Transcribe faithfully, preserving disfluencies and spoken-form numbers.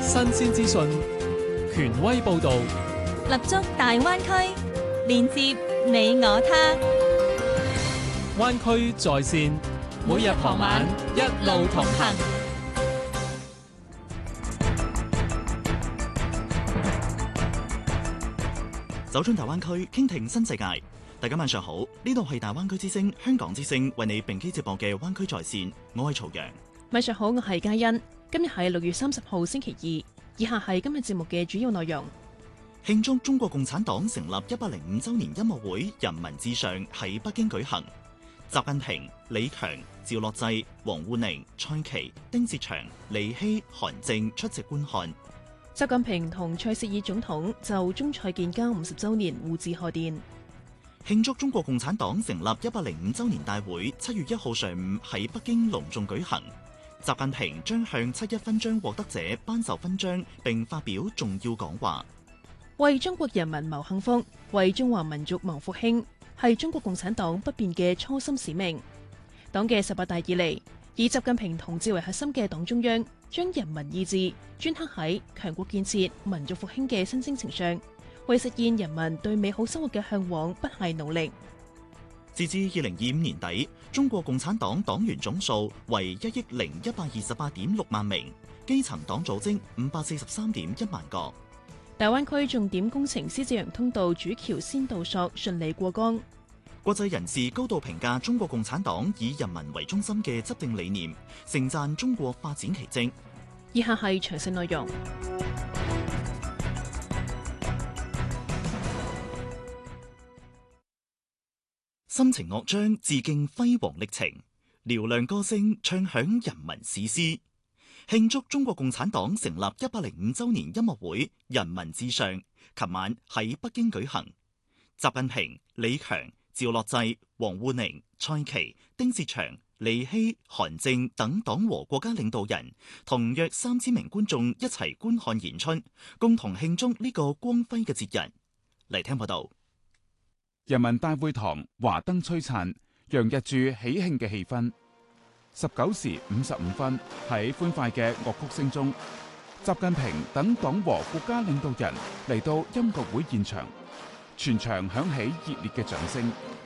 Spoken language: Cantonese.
新鮮資訊，權威報導， 立足大灣區，連接你我他。 灣區在線，每日傍晚一路同行。 走進大灣區，傾聽新世界。大家晚上好，呢度係大灣區之聲、香港之聲為你並機接播嘅灣區在線，我係曹陽。 晚上好，我係嘉欣。今日係六月三十號星期二，以下係今日節目嘅主要內容。 慶祝中國共產黨成立一百零五周年音樂會人民至上喺北京舉行，習近平、李強、趙樂際、王滬寧、蔡奇、丁薛祥、李希、韓正出席觀看。 習近平同塞舌爾總統就中塞建交五十周年互致賀電。 慶祝中國共產黨成立一百零五周年大會七月一號上午喺北京隆重舉行。習近平將向七一勳章獲得者頒授勳章，並發表重要講話。 為中國人民謀幸福，為中華民族謀復興，係中國共產黨不變嘅初心使命。黨嘅十八大以嚟，以習近平同志為核心嘅黨中央，將人民意志專刻喺強國建設、民族復興嘅新征程上，為實現人民對美好生活嘅向往不懈努力。 截至二零二五年底，中國共產黨黨員總數為一億零一百二十八點六萬名，基層黨組織五百四十三點一萬個。 大灣區重點工程獅子洋通道主橋先導索順利過江。 國際人士高度評價中國共產黨以人民為中心嘅執政理念，盛讚中國發展奇蹟。 以下係詳細內容。 深情樂章致敬輝煌歷程，嘹亮歌聲唱響人民史詩，慶祝中國共產黨成立一百零五周年音樂會人民至上，琴晚喺北京舉行。習近平、李強、趙樂際、王滬寧、蔡奇、丁薛祥、李希、韓正等黨和國家領導人同約三千名觀眾一齊觀看演出，共同慶祝呢個光輝嘅節日。嚟聽報道。 人民大會堂華燈璀璨，洋溢住喜慶嘅氣氛。十九時五十五分，喺歡快嘅樂曲聲中，習近平等黨和國家領導人嚟到音樂會現場，全場響起熱烈嘅掌聲。